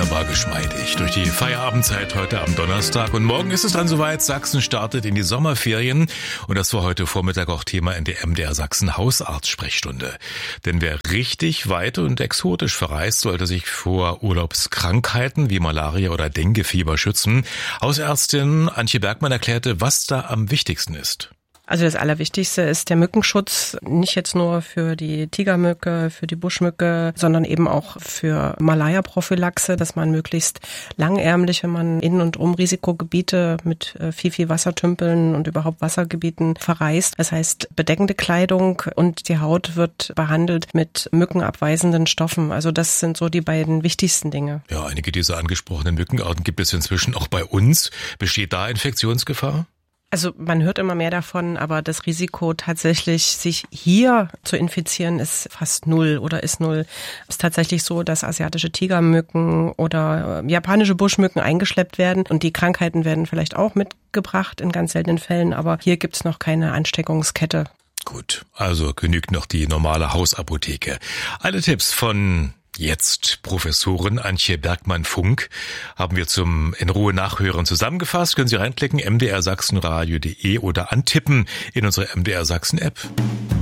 wunderbar geschmeidig durch die Feierabendzeit heute am Donnerstag. Und morgen ist es dann soweit. Sachsen startet in die Sommerferien. Und das war heute Vormittag auch Thema in der MDR Sachsen Hausarztsprechstunde. Denn wer richtig weit und exotisch verreist, sollte sich vor Urlaubskrankheiten wie Malaria oder Denguefieber schützen. Hausärztin Antje Bergmann erklärte, was da am wichtigsten ist. Also das Allerwichtigste ist der Mückenschutz, nicht jetzt nur für die Tigermücke, für die Buschmücke, sondern eben auch für Malaria-Prophylaxe, dass man möglichst langärmlich, wenn man in und um Risikogebiete mit viel Wassertümpeln und überhaupt Wassergebieten verreist. Das heißt bedeckende Kleidung und die Haut wird behandelt mit mückenabweisenden Stoffen. Also das sind so die beiden wichtigsten Dinge. Ja, einige dieser angesprochenen Mückenarten gibt es inzwischen auch bei uns. Besteht da Infektionsgefahr? Also man hört immer mehr davon, aber das Risiko tatsächlich, sich hier zu infizieren, ist fast null oder ist null. Es ist tatsächlich so, dass asiatische Tigermücken oder japanische Buschmücken eingeschleppt werden und die Krankheiten werden vielleicht auch mitgebracht in ganz seltenen Fällen, aber hier gibt's noch keine Ansteckungskette. Gut, also genügt noch die normale Hausapotheke. Alle Tipps von jetzt Professorin Antje Bergmann-Funk haben wir zum in Ruhe nachhören zusammengefasst. Können Sie reinklicken, mdrsachsenradio.de oder antippen in unsere MDR Sachsen App.